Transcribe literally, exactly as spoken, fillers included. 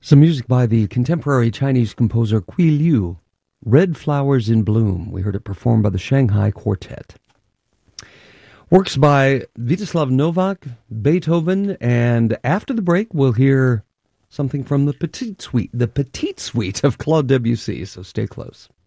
Some music by the contemporary Chinese composer Qui Liu, Red Flowers in Bloom. We heard it performed by the Shanghai Quartet. Works by Vítězslav Novák, Beethoven, and after the break we'll hear something from the Petite Suite, the Petite Suite of Claude Debussy, so stay close.